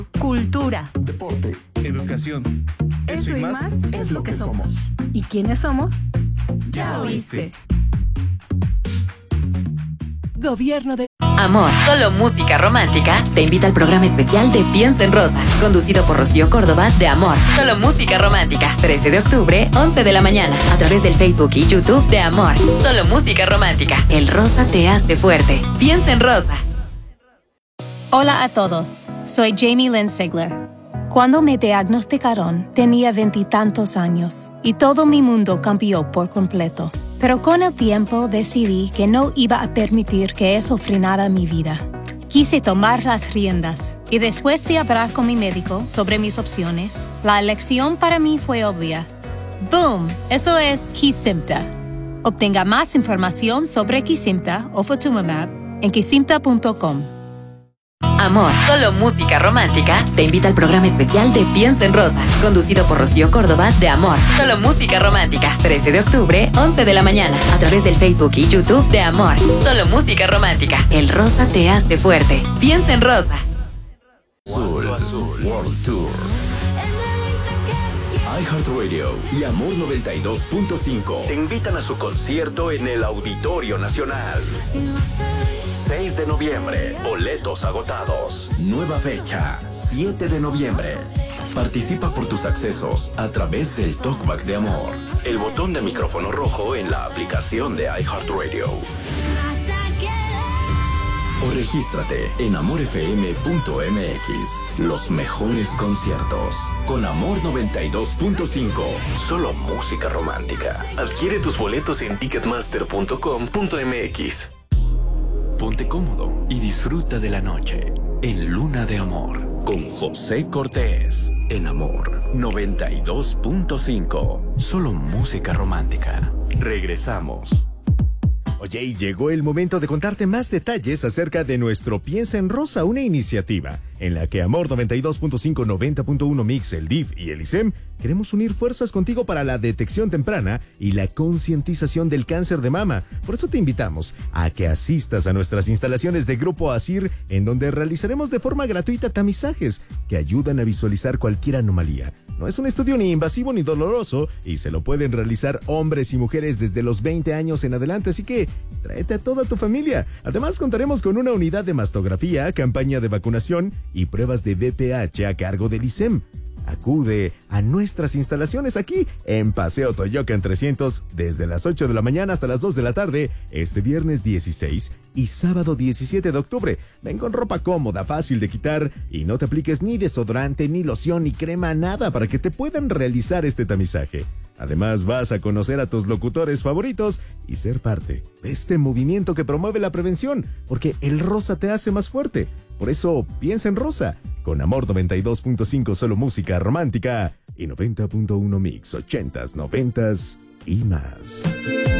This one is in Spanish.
cultura, deporte, educación. Eso y más es lo que somos. ¿Y quiénes somos? Ya oíste. Gobierno de Amor, solo música romántica, te invita al programa especial de Piensa en Rosa, conducido por Rocío Córdoba de Amor, solo música romántica, 13 de octubre, 11 de la mañana, a través del Facebook y YouTube de Amor, solo música romántica. El rosa te hace fuerte. Piensa en Rosa. Hola a todos, soy Jamie Lynn Sigler. Cuando me diagnosticaron, tenía 20 y tantos años y todo mi mundo cambió por completo. Pero con el tiempo decidí que no iba a permitir que eso frenara mi vida. Quise tomar las riendas y después de hablar con mi médico sobre mis opciones, la elección para mí fue obvia. ¡Boom! Eso es Kesimpta. Obtenga más información sobre Kesimpta o Ofatumumab en kesimpta.com. Amor, solo música romántica, te invita al programa especial de Piensa en Rosa, conducido por Rocío Córdoba de Amor, solo música romántica, 13 de octubre, 11 de la mañana, a través del Facebook y YouTube de Amor, solo música romántica. El rosa te hace fuerte. Piensa en Rosa. Azul World Tour. iHeartRadio y Amor 92.5 te invitan a su concierto en el Auditorio Nacional. 6 de noviembre, boletos agotados. Nueva fecha, 7 de noviembre. Participa por tus accesos a través del Talkback de Amor. El botón de micrófono rojo en la aplicación de iHeartRadio. O regístrate en amorfm.mx. Los mejores conciertos. Con Amor 92.5. Solo música romántica. Adquiere tus boletos en ticketmaster.com.mx. Ponte cómodo y disfruta de la noche en Luna de Amor con José Cortés en Amor 92.5. Solo música romántica. Regresamos. Oye, y llegó el momento de contarte más detalles acerca de nuestro Piensa en Rosa, una iniciativa en la que Amor 92.5, 90.1 Mix, el DIF y el ISEM queremos unir fuerzas contigo para la detección temprana y la concientización del cáncer de mama. Por eso te invitamos a que asistas a nuestras instalaciones de Grupo ASIR, en donde realizaremos de forma gratuita tamizajes que ayudan a visualizar cualquier anomalía. No es un estudio ni invasivo ni doloroso y se lo pueden realizar hombres y mujeres desde los 20 años en adelante, así que tráete a toda tu familia. Además, contaremos con una unidad de mastografía, campaña de vacunación y pruebas de VPH a cargo del ISEM. Acude a nuestras instalaciones aquí en Paseo Toyocan 300 desde las 8 de la mañana hasta las 2 de la tarde, este viernes 16 y sábado 17 de octubre. Ven con ropa cómoda, fácil de quitar y no te apliques ni desodorante, ni loción, ni crema, nada para que te puedan realizar este tamizaje. Además, vas a conocer a tus locutores favoritos y ser parte de este movimiento que promueve la prevención, porque el rosa te hace más fuerte. Por eso, piensa en Rosa, con Amor 92.5 solo música romántica y 90.1 Mix, 80s, 90s y más.